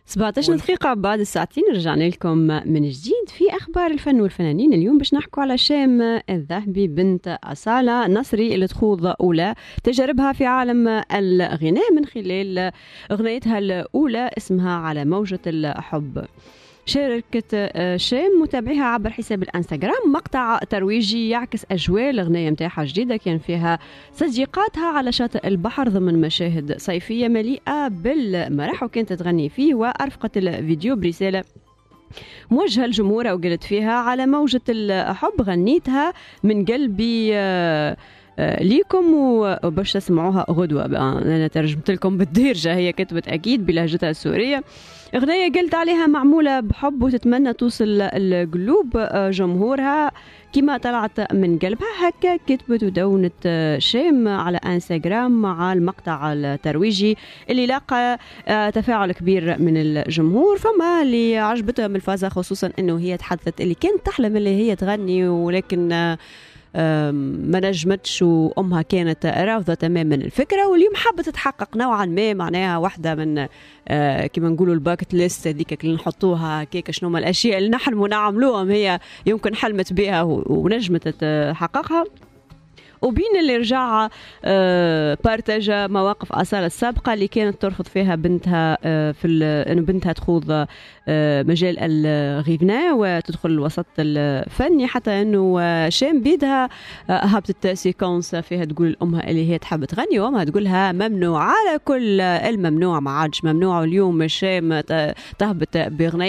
17 دقيقة بعد الساعتين رجعنا لكم من جديد في أخبار الفن والفنانين. اليوم باش نحكوا على شام الذهبي بنت أصالة نصري اللي تخوض أولى تجاربها في عالم الغناء من خلال أغنيتها الأولى اسمها على موجة الحب. شاركت شام متابعيها عبر حساب الانستغرام مقطع ترويجي يعكس اجواء الاغنيه متاعها جديده كان فيها صديقاتها على شاطئ البحر ضمن مشاهد صيفيه مليئه بالمرح وكانت تغني فيه، وارفقت الفيديو برساله موجهه للجمهور وقالت فيها على موجة الحب غنيتها من قلبي ليكم وباش تسمعوها غدوة. أنا ترجمت لكم بالدارجة، هي كتبت أكيد بلهجتها السورية. أغنية قلت عليها معمولة بحب وتتمنى توصل القلوب جمهورها كما طلعت من قلبها. هكا كتبت ودونت شام على انستغرام مع المقطع الترويجي اللي لاقى تفاعل كبير من الجمهور. فما اللي عجبتهم الفازة خصوصا انه هي تحدثت اللي كانت تحلم اللي هي تغني ولكن ما نجمتش وأمها كانت رافضة تماما الفكرة، واليوم حابة تتحقق نوعا ما. معناها واحدة من كما نقولوا الباكت ليست هذيك اللي نحطوها كيك شنو ما الأشياء اللي نحلموا نعملوهم هي يمكن حلمت بها ونجمت تحققها. وبين اللي رجع بارتاج مواقف أصالة السابقة اللي كانت ترفض فيها بنتها إنه بنتها تخوض مجال الغناء وتدخل الوسط الفني، حتى إنه شام بيدها هبطت سيكونس فيها تقول لأمها اللي هي تحب تغني وأمها تقولها ممنوع على كل الممنوع، ما عادش ممنوع. اليوم شام تهبط بغنية